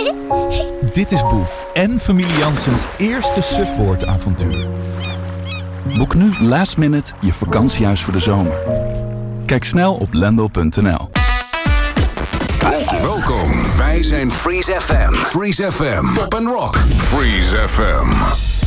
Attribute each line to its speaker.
Speaker 1: Dit is Boef en familie Janssens eerste Subboard-avontuur. Boek nu last minute je vakantiehuis voor de zomer. Kijk snel op lendo.nl.
Speaker 2: Welkom, wij zijn Freeze FM. Freeze FM, pop and rock. Freeze FM.